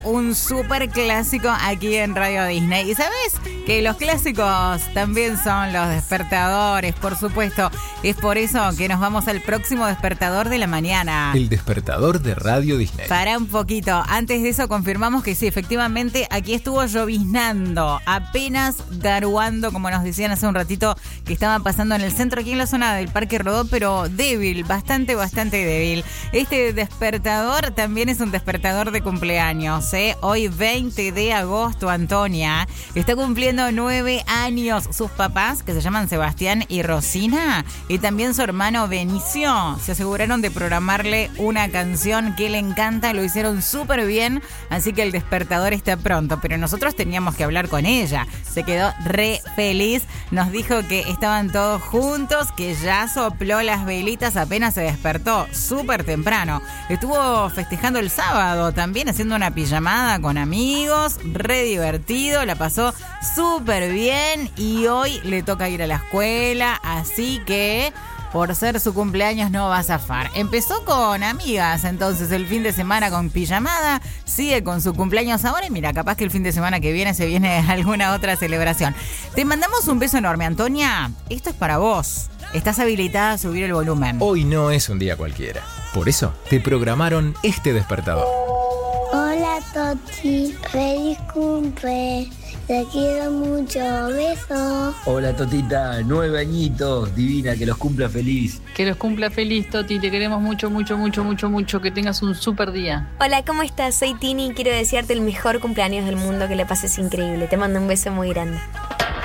Un súper clásico aquí en Radio Disney. ¿Y sabes que los clásicos también son los despertadores? Por supuesto, es por eso que nos vamos al próximo despertador de la mañana. El despertador de Radio Disney. Para un poquito, antes de eso confirmamos que sí, efectivamente aquí estuvo lloviznando, apenas garuando, como nos decían hace un ratito, que estaba pasando en el centro, aquí en la zona del Parque Rodó, pero débil, bastante débil. Este despertador también es un despertador de cumpleaños. Hoy 20 de agosto, Antonia está cumpliendo 9 años. Sus papás, que se llaman Sebastián y Rosina, y también su hermano Benicio, se aseguraron de programarle una canción que le encanta. Lo hicieron súper bien, así que el despertador está pronto. Pero nosotros teníamos que hablar con ella. Se quedó re feliz. Nos dijo que estaban todos juntos, que ya sopló las velitas apenas se despertó súper temprano. Estuvo festejando el sábado también, haciendo una pijamada con amigos, re divertido, la pasó súper bien y hoy le toca ir a la escuela, así que por ser su cumpleaños no va a zafar. Empezó con amigas, entonces el fin de semana con pijamada, sigue con su cumpleaños ahora y mira, capaz que el fin de semana que viene se viene alguna otra celebración. Te mandamos un beso enorme, Antonia. Esto es para vos. Estás habilitada a subir el volumen. Hoy no es un día cualquiera. Por eso te programaron este despertador. Hola Toti, feliz cumple, te quiero mucho, besos. Hola Totita, 9 añitos, divina, que los cumpla feliz. Que los cumpla feliz, Toti, te queremos mucho, que tengas un súper día. Hola, ¿cómo estás? Soy Tini y quiero desearte el mejor cumpleaños del mundo, que le pases increíble. Te mando un beso muy grande.